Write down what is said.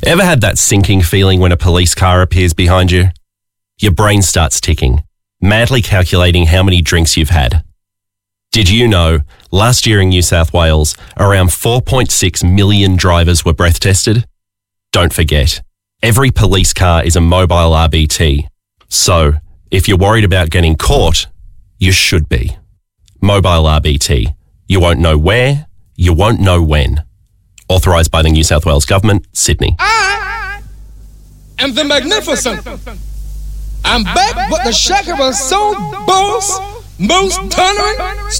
Ever had that sinking feeling when a police car appears behind you? Your brain starts ticking, madly calculating how many drinks you've had. Did you know, last year in New South Wales, around 4.6 million drivers were breath tested? Don't forget, every police car is a mobile RBT. So, if you're worried about getting caught, you should be. Mobile RBT. You won't know where, you won't know when. Authorised by the New South Wales Government, Sydney. I am the Magnificent. I'm back with the Shakira Soul Boss, most tolerant,